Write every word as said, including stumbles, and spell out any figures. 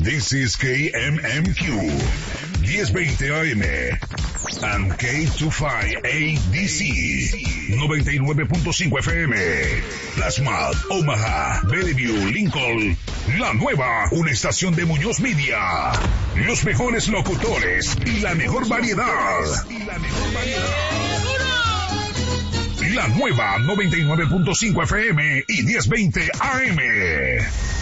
This is K M M Q, diez veinte A M, and K veinticinco A D C, noventa y nueve punto cinco F M, Plasma, Omaha, Bellevue, Lincoln, La Nueva, una estación de Muñoz Media. Los mejores locutores y la mejor variedad. Y la mejor variedad. La Nueva, noventa y nueve punto cinco F M y diez veinte A M.